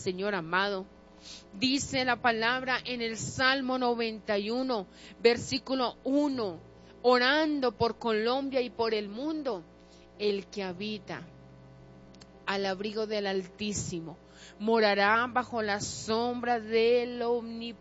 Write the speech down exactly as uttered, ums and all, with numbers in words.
Señor amado. Dice la palabra en el Salmo noventa y uno, versículo uno, orando por Colombia y por el mundo, el que habita al abrigo del Altísimo morará bajo la sombra del Omnipotente.